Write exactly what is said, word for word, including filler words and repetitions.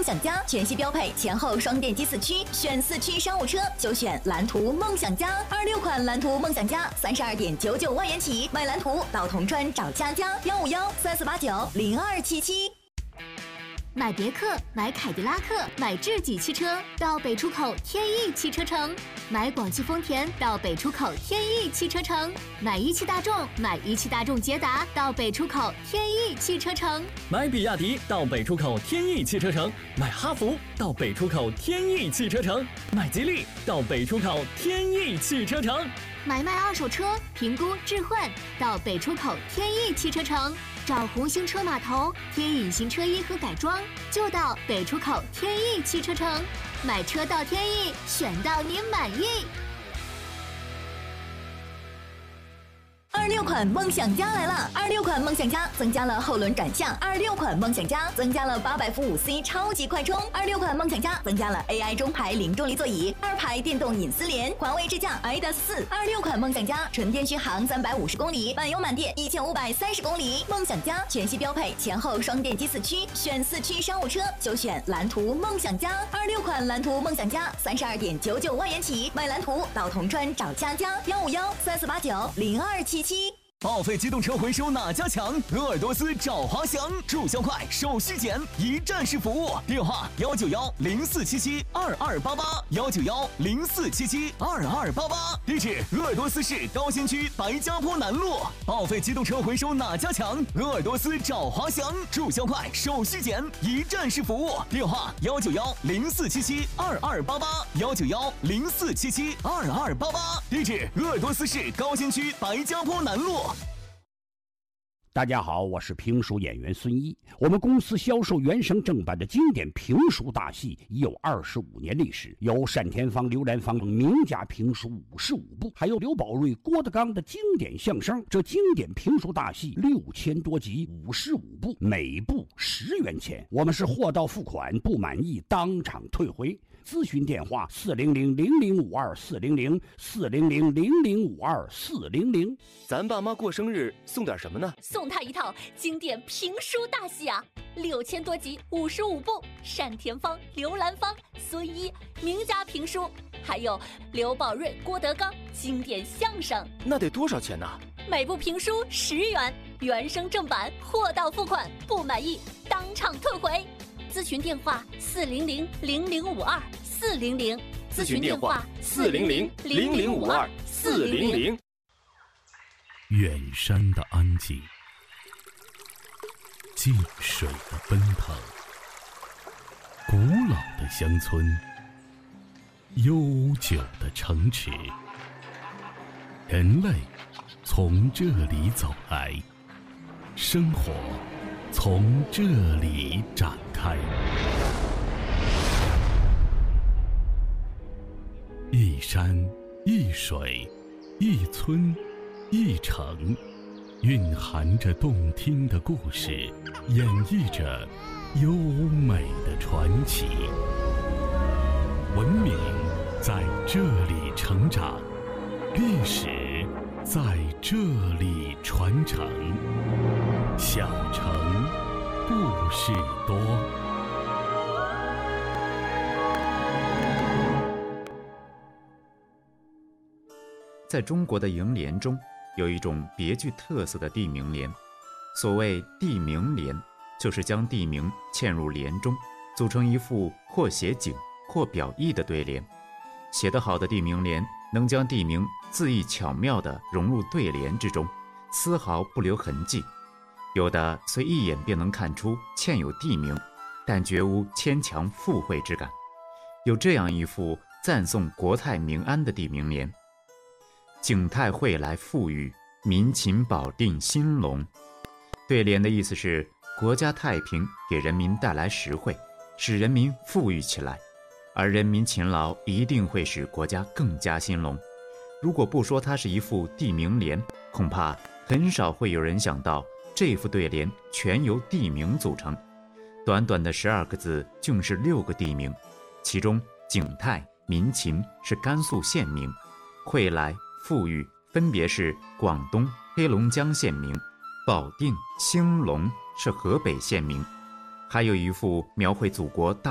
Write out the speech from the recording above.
想家全系标配前后双电机四驱，选四驱商务车就选蓝图梦想家。二六款蓝图梦想家三十二点九九万元起，买蓝图到铜川找佳佳，幺五幺三四八九零二七七。 买别克、买凯迪拉克、买智己汽车到北出口天翼汽车城，买广汽丰田到北出口天翼汽车城，买一汽大众、买一汽大众捷达到北出口天翼汽车城， 买比亚迪到北出口天翼汽车城，买哈弗到北出口天翼汽车城，买吉利到北出口天翼汽车城， 买卖二手车评估置换到北出口天翼汽车城。找红星车码头贴隐形车衣和改装，就到北出口天翼汽车城。买车到天翼，选到你满意。 二六款梦想家来了！二六款梦想家增加了后轮转向，二六款梦想家增加了八百伏五 C 超级快充，二六款梦想家增加了 A I 中排零重力座椅，二排电动隐私联，环卫支架 I D A S 四。二六款梦想家纯电续航三百五十公里，满油满电一千五百三十公里。梦想家全系标配前后双电机四驱，选四驱商务车就选蓝图梦想家。二六款蓝图梦想家三十二点九九万元起，买蓝图到铜川找佳佳，幺五幺三四八九零二七七。 报废机动车回收哪家强？鄂尔多斯找华翔，注销快，手续简，一站式服务。电话：幺九幺零四七七二二八八，幺九幺零四七七二二八八。地址：鄂尔多斯市高新区白家坡南路。报废机动车回收哪家强？鄂尔多斯找华翔，注销快，手续简，一站式服务。电话：幺九幺零四七七二二八八，幺九幺零四七七二二八八。地址：鄂尔多斯市高新区白家坡南路。 大家好，我是评书演员孙一。我们公司销售原声正版的经典评书大戏已有二十五年历史，有单田芳、刘兰芳名家评书五十五部，还有刘宝瑞、郭德纲的经典相声。这经典评书大戏六千多集，五十五部，每部十元钱。我们是货到付款，不满意当场退回。咨询电话：四零零零零五二四零零四零零零零五二四零零。 咱爸妈过生日送点什么呢？ 送他一套经典评书大戏啊，六千多集，五十五部，单田芳、刘兰芳、孙一名家评书，还有刘宝瑞、郭德纲经典相声。 那得多少钱呢？ 每部评书十元，原声正版，货到付款，不满意当场退回。咨询电话：四零零零零五二四零零。 咨询电话：四零零零零五二四零零。 远山的安静，近水的奔腾，古老的乡村，悠久的城池，人类从这里走来，生活从这里展开。一山一水一村一城，蕴含着动听的故事，演绎着优美的传奇。文明在这里成长，历史在这里传承。小城故事多。 在中国的楹联中，有一种别具特色的地名联。所谓地名联，就是将地名嵌入联中，组成一副或写景或表意的对联。写得好的地名联能将地名恣意巧妙地融入对联之中，丝毫不留痕迹。有的虽一眼便能看出嵌有地名，但绝无牵强附会之感。有这样一副赞颂国泰民安的地名联：景泰惠来富裕，民勤保定兴隆。对联的意思是，国家太平给人民带来实惠，使人民富裕起来，而人民勤劳一定会使国家更加兴隆。如果不说它是一副地名联，恐怕很少会有人想到这副对联全由地名组成。短短的十二个字竟是六个地名，其中景泰、民勤是甘肃县名，惠来、富裕分别是广东、黑龙江县名，保定、兴隆是河北县名。还有一副描绘祖国大